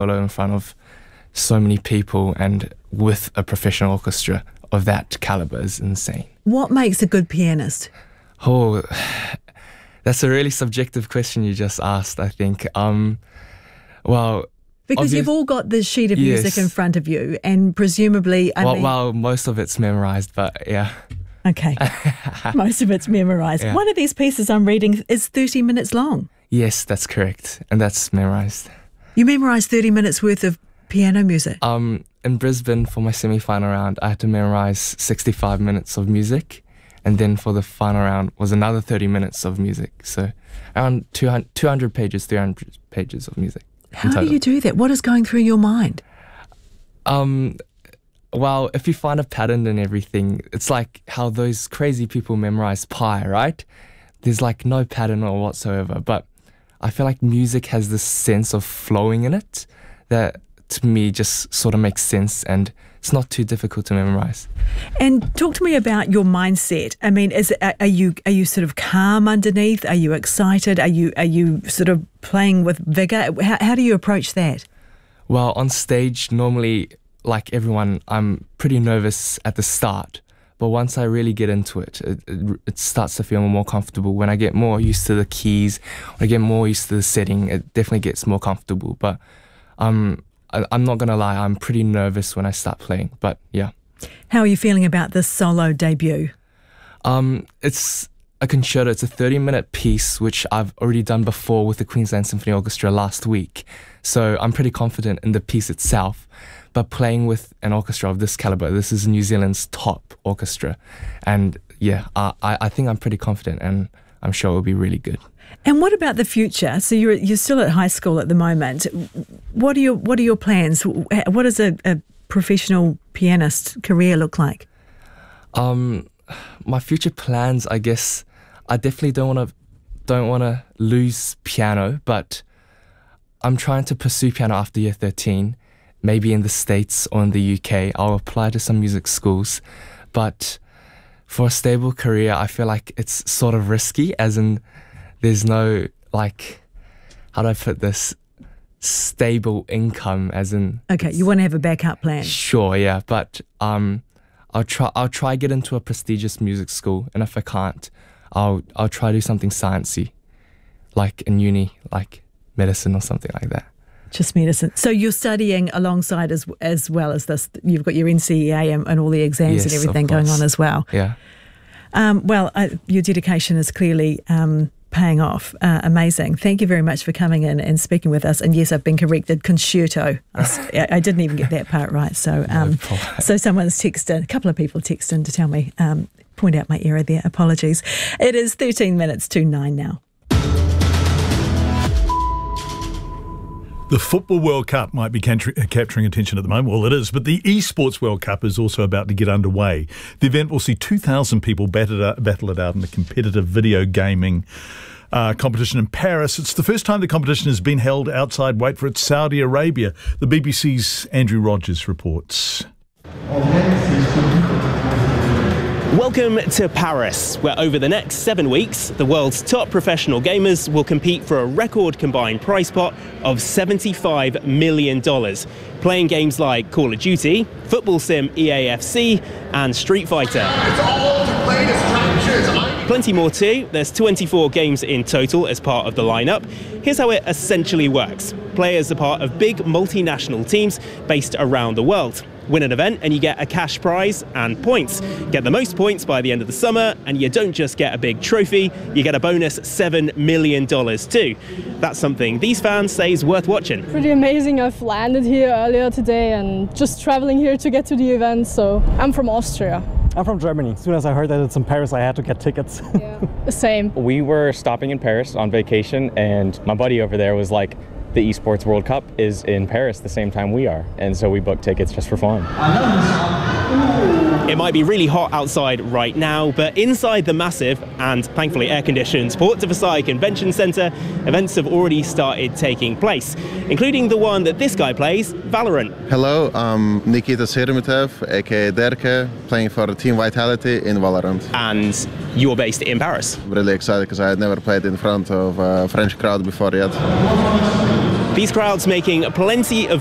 solo in front of so many people and with a professional orchestra of that caliber is insane. What makes a good pianist? Oh, that's a really subjective question you just asked, I think. Well, because you've all got this sheet of music in front of you, and presumably, well, most of it's memorized, but yeah. Okay, most of it's memorized. Yeah. One of these pieces I'm reading is 30 minutes long. Yes, that's correct, and that's memorized. You memorized 30 minutes worth of piano music? In Brisbane, for my semi-final round, I had to memorize 65 minutes of music, and then for the final round was another 30 minutes of music. So around 200 pages, 300 pages of music. How do you do that? What is going through your mind? Well, if you find a pattern in everything, it's like how those crazy people memorize pi, right? There's like no pattern or whatsoever, but I feel like music has this sense of flowing in it that to me just sort of makes sense, and it's not too difficult to memorize. And talk to me about your mindset. I mean, are you sort of calm underneath? Are you excited? Are you sort of playing with vigor? How do you approach that? Well, on stage, normally, like everyone, I'm pretty nervous at the start. But once I really get into it, it starts to feel more comfortable. When I get more used to the keys, when I get more used to the setting, it definitely gets more comfortable. But I'm not going to lie, I'm pretty nervous when I start playing. But yeah. How are you feeling about this solo debut? It's a concerto. It's a 30-minute piece, which I've already done before with the Queensland Symphony Orchestra last week. So I'm pretty confident in the piece itself. But playing with an orchestra of this caliber, this is New Zealand's top orchestra. And yeah, I think I'm pretty confident, and I'm sure it'll be really good. And what about the future? So you're still at high school at the moment. What are your plans? What does a professional pianist career look like? My future plans, I guess, I definitely don't want to lose piano, but I'm trying to pursue piano after year 13. Maybe in the States or in the UK. I'll apply to some music schools. But for a stable career, I feel like it's sort of risky, as in there's no, like, how do I put this, stable income, as in... Okay, you want to have a backup plan. Sure, yeah. But I'll try get into a prestigious music school. And if I can't, I'll try do something sciencey, like in uni, like medicine or something like that. Just medicine. So you're studying alongside as well as this. You've got your NCEA and all the exams and everything going on as well. Yeah. Your dedication is clearly paying off. Amazing. Thank you very much for coming in and speaking with us. And yes, I've been corrected. Concerto. I didn't even get that part right. So, so someone's texted. A couple of people texted in to tell me, point out my error there. Apologies. It is 13 minutes to 9 now. The Football World Cup might be capturing attention at the moment. Well, it is. But the Esports World Cup is also about to get underway. The event will see 2,000 people battle it out in a competitive video gaming competition in Paris. It's the first time the competition has been held outside, wait for it, Saudi Arabia. The BBC's Andrew Rogers reports. Welcome to Paris, where over the next 7 weeks, the world's top professional gamers will compete for a record combined prize pot of $75 million, playing games like Call of Duty, Football Sim EAFC, and Street Fighter. Plenty more too. There's 24 games in total as part of the lineup. Here's how it essentially works. Players are part of big multinational teams based around the world. Win an event and you get a cash prize and points. Get the most points by the end of the summer and you don't just get a big trophy, you get a bonus $7 million too. That's something these fans say is worth watching. Pretty amazing. I've landed here earlier today and just traveling here to get to the event. So I'm from Austria. I'm from Germany. As soon as I heard that it's in Paris, I had to get tickets. Yeah, same. We were stopping in Paris on vacation and my buddy over there was like, the Esports World Cup is in Paris the same time we are, and so we booked tickets just for fun. It might be really hot outside right now, but inside the massive and thankfully air-conditioned Port de Versailles Convention Centre, events have already started taking place, including the one that this guy plays, Valorant. Hello, I'm Nikita Serumitev, aka Derke, playing for Team Vitality in Valorant. And you're based in Paris. I'm really excited because I had never played in front of a French crowd before yet. These crowds making plenty of